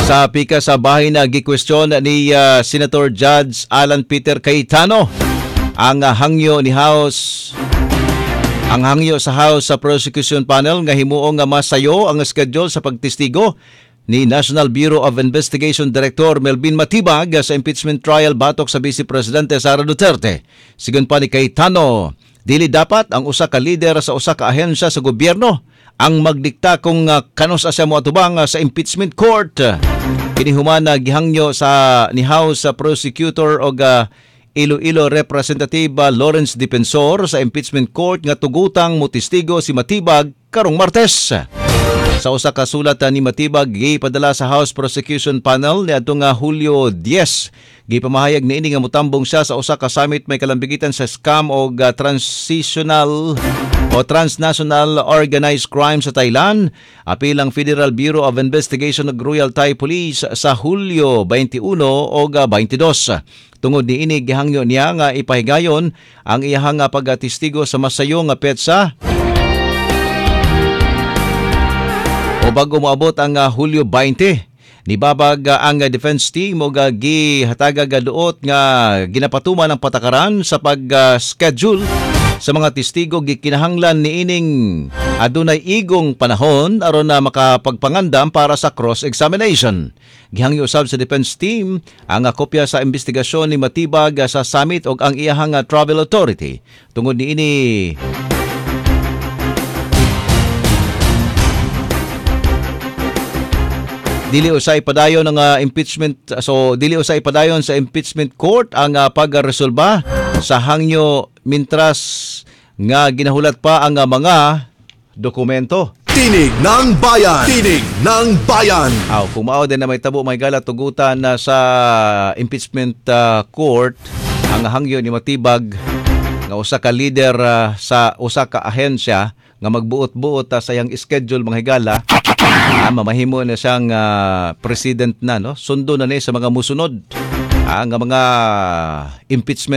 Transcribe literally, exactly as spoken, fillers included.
Sa pika sa bahay na gikwestiyon ni uh, Senator Judge Alan Peter Cayetano ang uh, hangyo ni House ang hangyo sa House sa Prosecution Panel nga himuong nga masayo ang schedule sa pagtestigo ni National Bureau of Investigation Director Melvin Matibag sa impeachment trial batok sa Vice Presidente Sara Duterte. Sigon pa ni Cayetano, dili dapat ang usa ka lider sa usa ka ahensya sa gobyerno ang magdikta kung uh, kanos asya mo atubang uh, sa impeachment court. Kini human na gihangyo sa ni House sa Prosecutor o uh, Iloilo Representative uh, Lawrence Defensor sa impeachment court nga tugutang motistigo si Matibag karong Martes. Sa usa ka sulat uh, ni Matibag gipadala sa House Prosecution Panel niadtong uh, Hulyo diyes, gipamahayag niini nga motambong siya sa usa ka summit may kalambigitan sa scam o uh, transitional o transnational organized crime sa Thailand. Apilang Federal Bureau of Investigation ug Royal Thai Police sa Hulyo twenty-one o twenty-two. Tungod niini gihangyo niya nga ipahigayon ang iyahang pagatistigo sa masayo nga petsa o bago moabot ang uh, Hulyo twenty. Nibabag uh, ang uh, defense team o uh, gihatagag duot nga ginapatuman ang patakaran sa pag-schedule uh, sa mga testigo. Gikinahanglan niining adunay igong panahon aron na makapagpangandam para sa cross-examination. Gihangyo usab sa defense team ang uh, kopya sa investigasyon ni Matibag uh, sa summit o ang iyahang uh, travel authority. Tungod niini dili usay padayon ng uh, impeachment so dili usay padayon sa impeachment court ang uh, pagresolba sa hangyo mintras nga ginahulat pa ang uh, mga dokumento. Tinig ng Bayan! Tinig ng Bayan! Aw, kung mao din na may tabo may gala tugutan na sa impeachment uh, court ang hangyo ni Matibag nga usa ka leader uh, sa usa ka ahensya nga magbuot-buot uh, sa iyang schedule mga higala. Ah, mamahimo na siyang uh, president na, no? Sundo na ni sa mga musunod ang uh, mga impeachment